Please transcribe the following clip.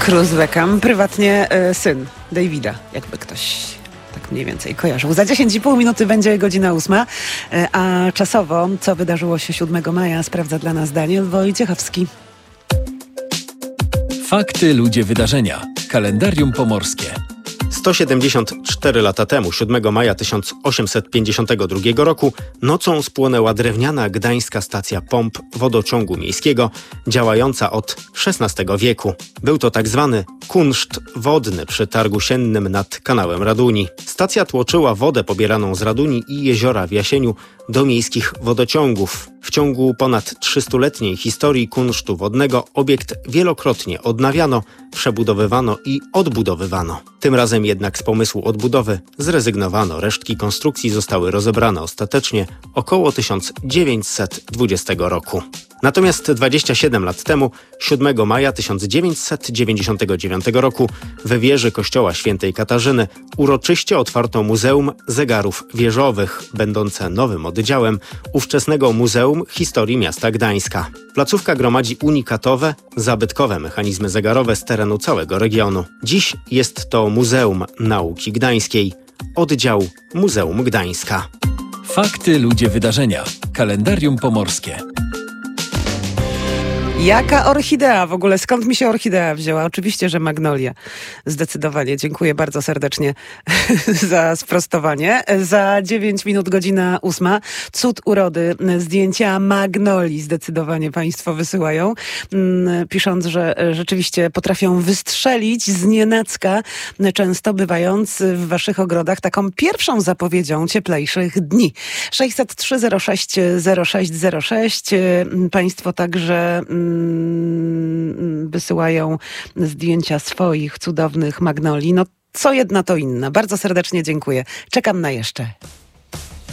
Cruz Beckham, prywatnie syn Davida, jakby ktoś tak mniej więcej kojarzył. Za 10,5 minuty będzie godzina 8, a czasowo, co wydarzyło się 7 maja, sprawdza dla nas Daniel Wojciechowski. Fakty, ludzie, wydarzenia. Kalendarium pomorskie. 174 lata temu, 7 maja 1852 roku, nocą spłonęła drewniana gdańska stacja pomp wodociągu miejskiego, działająca od XVI wieku. Był to tak zwany kunszt wodny przy targu siennym nad kanałem Raduni. Stacja tłoczyła wodę pobieraną z Raduni i jeziora w Jasieniu do miejskich wodociągów. W ciągu ponad 300-letniej historii kunsztu wodnego obiekt wielokrotnie odnawiano, przebudowywano i odbudowywano. Tym razem jednak z pomysłu odbudowy zrezygnowano. Resztki konstrukcji zostały rozebrane ostatecznie około 1920 roku. Natomiast 27 lat temu, 7 maja 1999 roku, w wieży kościoła świętej Katarzyny uroczyście otwarto Muzeum Zegarów Wieżowych, będące nowym oddziałem ówczesnego Muzeum Historii Miasta Gdańska. Placówka gromadzi unikatowe, zabytkowe mechanizmy zegarowe z terenu całego regionu. Dziś jest to Muzeum Nauki Gdańskiej, oddział Muzeum Gdańska. Fakty, ludzie, wydarzenia. Kalendarium pomorskie. Jaka orchidea w ogóle? Skąd mi się orchidea wzięła? Oczywiście, że magnolia. Zdecydowanie. Dziękuję bardzo serdecznie za sprostowanie. Za 9 minut godzina 8. Cud urody. Zdjęcia magnolii zdecydowanie państwo wysyłają. Pisząc, że rzeczywiście potrafią wystrzelić znienacka, często bywając w waszych ogrodach taką pierwszą zapowiedzią cieplejszych dni. 603 06 0606. Państwo także wysyłają zdjęcia swoich cudownych magnolii. No, co jedna, to inna. Bardzo serdecznie dziękuję. Czekam na jeszcze.